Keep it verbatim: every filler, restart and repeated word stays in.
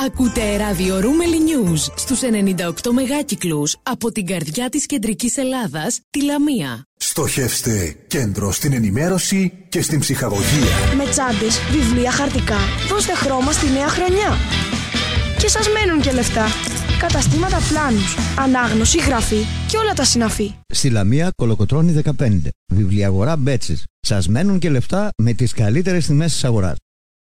Ακούτε ράδιο Ρούμελι News στους ενενήντα οκτώ μεγάκυκλους από την καρδιά της κεντρικής Ελλάδας, τη Λαμία. Στοχεύστε κέντρο στην ενημέρωση και στην ψυχαγωγία. Με τσάντες, βιβλία, χαρτικά. Δώστε χρώμα στη νέα χρονιά. Και σας μένουν και λεφτά. Καταστήματα πλάνους, ανάγνωση, γραφή και όλα τα συναφή. Στη Λαμία, Κολοκοτρώνη δεκαπέντε. Βιβλιαγορά Μπέτσης. Σας μένουν και λεφτά με τις καλύτερες τιμές της αγοράς.